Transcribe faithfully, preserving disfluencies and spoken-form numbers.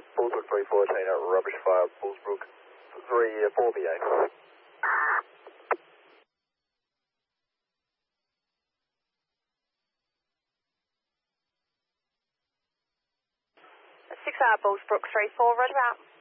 Bullsbrook three fourteen at rubbish fire, Bullsbrook three four B A. six hour Bullsbrook three four, right about.